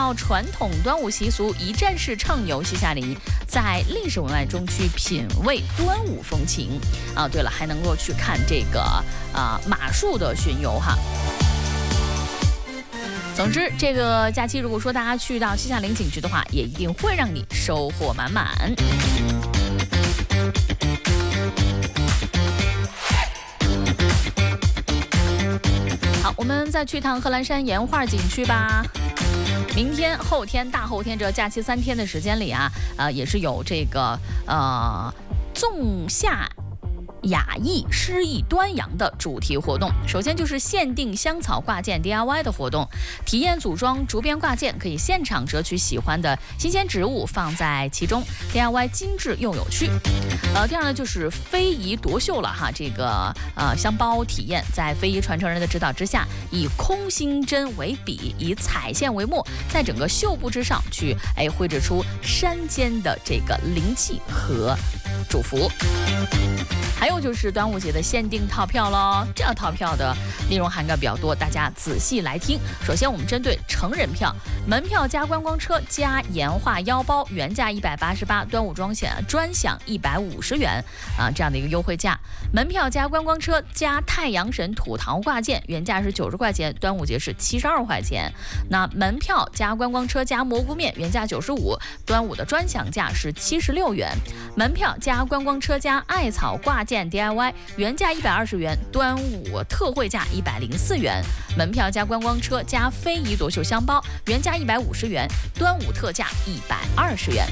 到传统端午习俗，一站式畅游西夏陵，在历史文脉中去品味端午风情啊。对了，还能够去看这个马术的巡游哈。总之，这个假期如果说大家去到西夏陵景区的话，也一定会让你收获满满。好，我们再去趟贺兰山岩画景区吧。明天、后天、大后天这假期3天的时间里啊，也是有这个仲夏雅艺诗意端阳的主题活动。首先就是限定香草挂件 DIY 的活动，体验组装竹编挂件，可以现场折取喜欢的新鲜植物放在其中， DIY 精致又有趣。第二呢就是非遗夺绣了哈，这个香包体验，在非遗传承人的指导之下，以空心针为笔，以彩线为墨，在整个绣布之上去绘制出山间的这个灵气和祝福。还有就是端午节的限定套票喽，这套票的内容涵盖比较多，大家仔细来听。首先我们针对成人票，门票加观光车加岩画腰包原价188，端午专享150元这样的一个优惠价。门票加观光车加太阳神土陶挂件原价是90块钱，端午节是72块钱。那门票加观光车加蘑菇面原价95，端午的专享价是76元。门票加观光车加艾草挂件 DIY 原价120元，端午特惠价104元。门票加观光车加非遗夺绣香包原价150元，端午特价120元。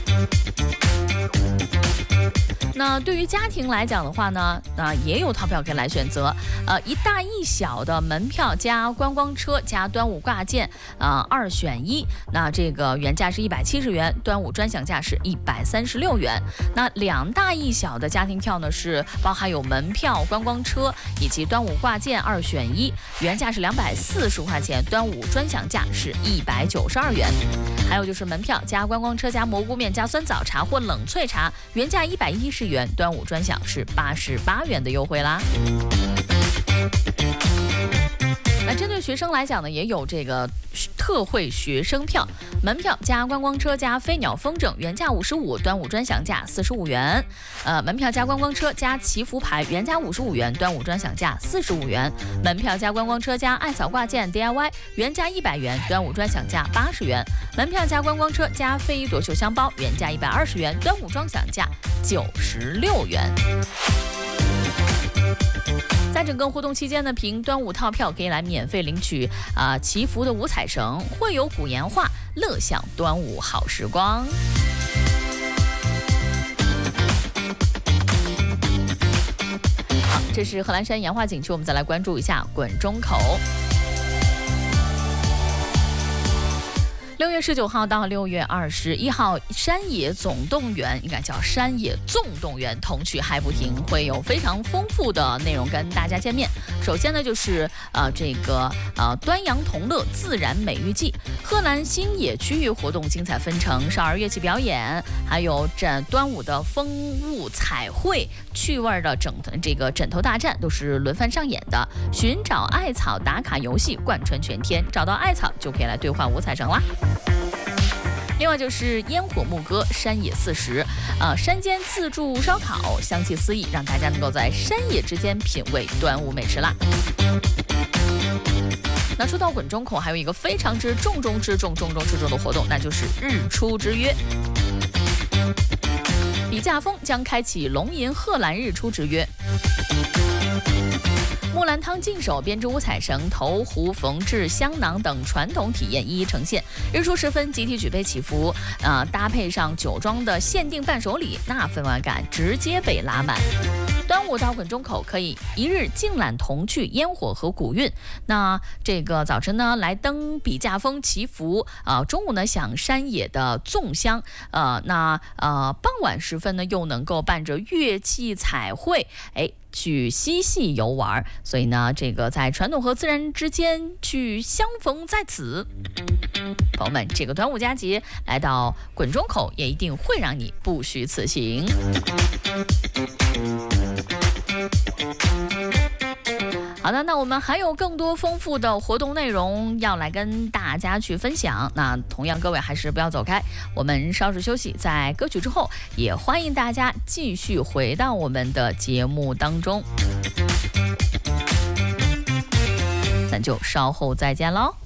那对于家庭来讲的话呢，也有套票可以来选择，一大一小的门票加观光车加端午挂件，2选1。那这个原价是170元，端午专享价是136元。那2大1小的家庭票呢，是包含有门票、观光车以及端午挂件2选1，原价是240块钱，端午专享价是192元。还有就是门票加观光车加蘑菇面加酸枣茶或冷萃茶，原价110元，端午专享是88元的优惠啦。那针对学生来讲呢，也有这个特惠学生票，门票加观光车加飞鸟风筝原价55，端午专享价45元。门票加观光车加祈福牌原价55元，端午专享价45元。门票加观光车加艾草挂件 DIY 原价100元，端午专享价80元。门票加观光车加非遗夺绣香包原价120元，端午专享价96元。在整个活动期间呢，凭端午套票可以来免费领取祈福的五彩绳，绘有古岩画，乐享端午好时光。好，这是贺兰山岩画景区，我们再来关注一下滚钟口。6月19号到6月21号，山野总动员应该叫山野纵动员，童趣嗨不停，会有非常丰富的内容跟大家见面。首先呢，就是这个端阳同乐自然美育季，贺兰新野区域活动精彩纷呈，少儿乐器表演，还有端午的风物彩绘，趣味的这个枕头大战都是轮番上演的。寻找艾草打卡游戏贯穿全天，找到艾草就可以来兑换五彩绳啦。另外就是烟火牧歌山野40，山间自助烧烤，香气四溢，让大家能够在山野之间品味端午美食啦。那说到滚钟口，还有一个非常之重中之重的活动，那就是日出之约。笔架峰将开启龙吟贺兰日出之约。木兰汤净手、编织五彩绳、投壶、缝制香囊等传统体验一一呈现。日出时分，集体举杯祈福，搭配上酒庄的限定伴手礼，那氛围感直接被拉满。端午到滚钟口可以一日尽览童趣、烟火和古韵。那这个早晨呢，来登笔架峰祈福，中午呢享山野的粽香，傍晚时分呢又能够伴着乐器彩绘，去嬉戏游玩。所以呢，这个在传统和自然之间去相逢在此。朋友们，这个端午佳节来到滚钟口，也一定会让你不虚此行。 好的，那我们还有更多丰富的活动内容要来跟大家去分享。那同样，各位还是不要走开，我们稍事休息，在歌曲之后，也欢迎大家继续回到我们的节目当中。咱就稍后再见喽。